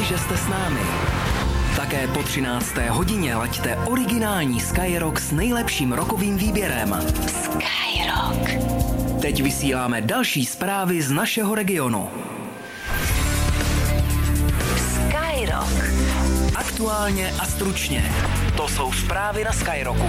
že jste s námi. Také po 13. hodině laďte originální Skyrock s nejlepším rockovým výběrem. Skyrock. Teď vysíláme další zprávy z našeho regionu. Skyrock. Aktuálně a stručně. To jsou zprávy na Skyrocku.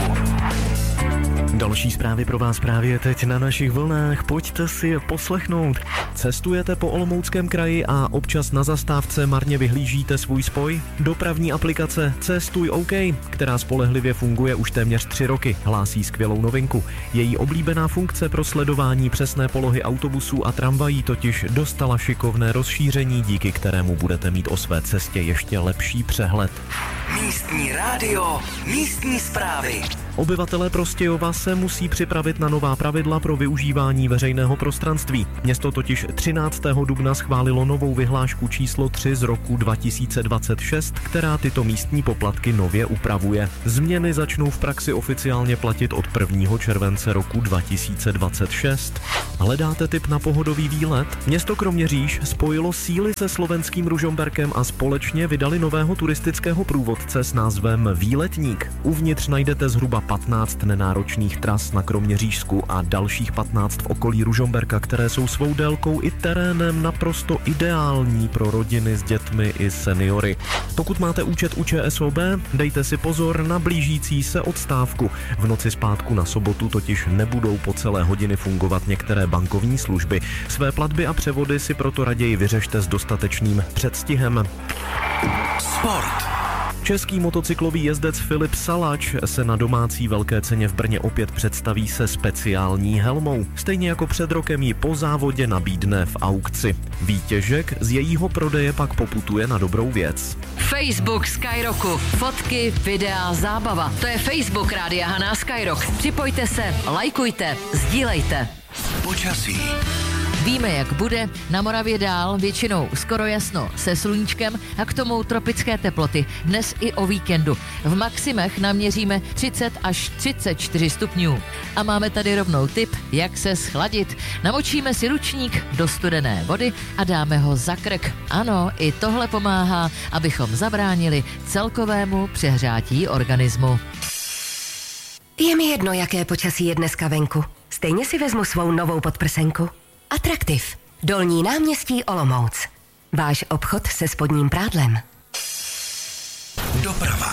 Další zprávy pro vás právě teď na našich vlnách, pojďte si je poslechnout. Cestujete po Olomouckém kraji a občas na zastávce marně vyhlížíte svůj spoj? Dopravní aplikace Cestuj OK, která spolehlivě funguje už téměř 3 roky, hlásí skvělou novinku. Její oblíbená funkce pro sledování přesné polohy autobusů a tramvají totiž dostala šikovné rozšíření, díky kterému budete mít o své cestě ještě lepší přehled. Místní rádio, místní zprávy. Obyvatelé Prostějova se musí připravit na nová pravidla pro využívání veřejného prostranství. Město totiž 13. dubna schválilo novou vyhlášku číslo 3 z roku 2026, která tyto místní poplatky nově upravuje. Změny začnou v praxi oficiálně platit od 1. července roku 2026. Hledáte tip na pohodový výlet? Město Kroměříž spojilo síly se slovenským Ružomberkem a společně vydali nového turistického průvodce s názvem Výletník. Uvnitř najdete zhruba 15 nenáročných tras na Kroměřížsku a dalších 15 v okolí Ružomberka, které jsou svou délkou i terénem naprosto ideální pro rodiny s dětmi i seniory. Pokud máte účet u ČSOB, dejte si pozor na blížící se odstávku. V noci z pátku na sobotu totiž nebudou po celé hodiny fungovat některé bankovní služby. Své platby a převody si proto raději vyřešte s dostatečným předstihem. Sport. Český motocyklový jezdec Filip Salač se na domácí velké ceně v Brně opět představí se speciální helmou. Stejně jako před rokem ji po závodě nabídne v aukci. Výtěžek z jejího prodeje pak poputuje na dobrou věc. Facebook Skyrocku. Fotky, videa, zábava. To je Facebook Rádia Haná Skyrock. Připojte se, lajkujte, sdílejte. Počasí. Víme, jak bude, na Moravě dál většinou skoro jasno se sluníčkem a k tomu tropické teploty. Dnes i o víkendu. V maximech naměříme 30 až 34 stupňů. A máme tady rovnou tip, jak se schladit. Namočíme si ručník do studené vody a dáme ho za krk. Ano, i tohle pomáhá, abychom zabránili celkovému přehřátí organismu. Je mi jedno, jaké počasí je dneska venku. Stejně si vezmu svou novou podprsenku. Atraktiv. Dolní náměstí Olomouc. Váš obchod se spodním prádlem. Doprava.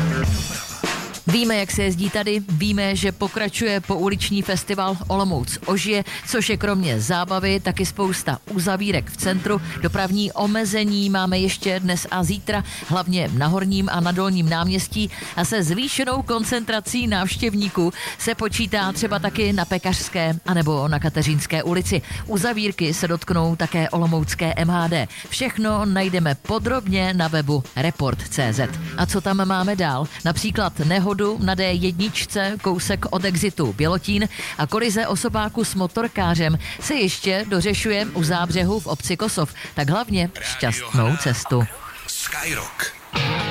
Víme, jak se jezdí tady, víme, že pokračuje pouliční festival Olomouc ožije, což je kromě zábavy taky spousta uzavírek v centru. Dopravní omezení máme ještě dnes a zítra, hlavně na Horním a na Dolním náměstí, a se zvýšenou koncentrací návštěvníků se počítá třeba taky na Pekařské anebo na Kateřínské ulici. Uzavírky se dotknou také olomoucké MHD. Všechno najdeme podrobně na webu report.cz. A co tam máme dál? Například nehodu na D1, kousek od exitu Bělotín, a kolize osobáku s motorkářem se ještě dořešuje u Zábřehu v obci Kosov. Tak hlavně šťastnou cestu. Skyrock.